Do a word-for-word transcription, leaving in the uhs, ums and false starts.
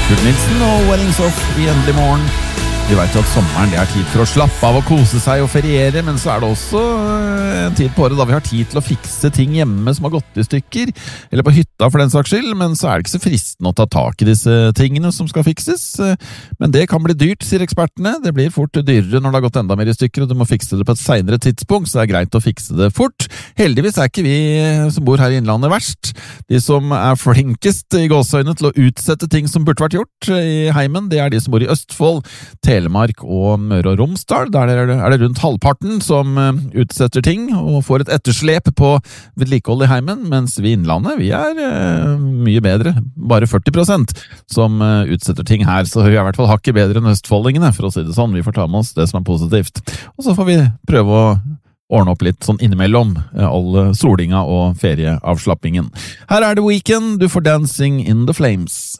Kurt Nilsen og Weddings Off i Endelig Morgen. Vi vet jo at sommeren det er tid for å slappe av og kose seg og feriere, men så er det også en tid på året da vi har tid til å fikse ting hjemme som har gått i stykker, eller på hytta for den saks skyld, men så er det ikke så fristende å ta tak i disse tingene som skal fikses. Men det kan bli dyrt, sier ekspertene. Det blir fort dyrere når det har gått enda mer i stykker, og du må fikse det på et senere tidspunkt, så det er greit å fikse det fort. Heldigvis er ikke vi som bor her i Innlandet verst. De som er flinkest i gåseøyne til å utsette ting som burde vært gjort i heimen, det er de som bor i Østfold, Telemark og Møre og Romsdal. Der er det, er det rundt halvparten som utsetter ting og får et etterslep på vedlikehold i heimen, mens vi i Innlandet, vi er uh, mye bedre, bare førti prosent som uh, utsetter ting her, så vi er i hvert fall hakket bedre enn østfoldingene, for å si det sånn. Vi får ta med oss det som er positivt. Og så får vi prøve å ordne opp litt sånn innimellom all solinga og ferieavslappingen. Her er det Weekend, du får Dancing in the Flames.